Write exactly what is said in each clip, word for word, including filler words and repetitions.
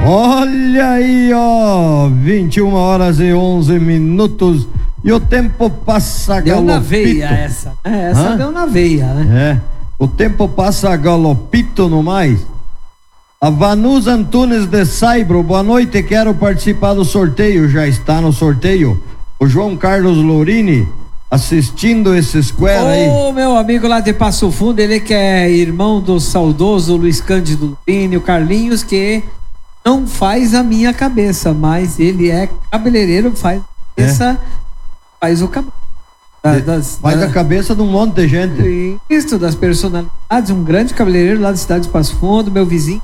Olha aí, ó, vinte e uma horas e onze minutos e o tempo passa deu galopito. Na veia essa, é, essa Hã? Deu na veia, né? É, o tempo passa galopito no mais. A Vanusa Antunes de Saibro, boa noite, quero participar do sorteio, já está no sorteio. O João Carlos Lourini assistindo esse square oh, aí. Ô, meu amigo lá de Passo Fundo, ele que é irmão do saudoso Luiz Cândido Lourini, o Carlinhos, que não faz a minha cabeça, mas ele é cabeleireiro, faz essa, é. faz o cabelo. Da, das, faz da, a cabeça de um monte de gente. Isso, das personalidades, um grande cabeleireiro lá da cidade de Passo Fundo, meu vizinho.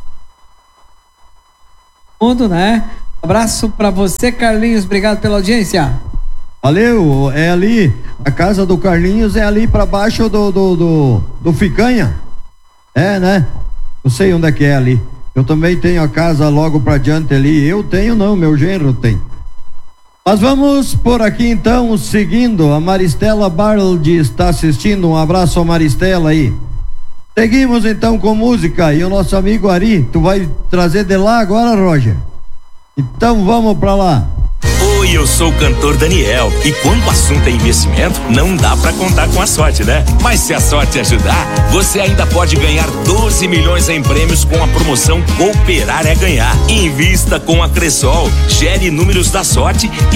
Fundo, né? Abraço pra você, Carlinhos, obrigado pela audiência. Valeu, é ali, a casa do Carlinhos é ali pra baixo do, do, do, do Ficanha. É, né? Não sei onde é que é ali. Eu também tenho a casa logo pra diante ali. Eu tenho não, meu genro tem. Mas vamos por aqui então, seguindo. A Maristela Barldi está assistindo. Um abraço a Maristela aí. Seguimos então com música. E o nosso amigo Ari, tu vai trazer de lá agora, Roger? Então vamos pra lá. Oi, eu sou o cantor Daniel e quando o assunto é investimento, não dá pra contar com a sorte, né? Mas se a sorte ajudar, você ainda pode ganhar doze milhões em prêmios com a promoção Cooperar é Ganhar. Invista com a Cressol, gere números da sorte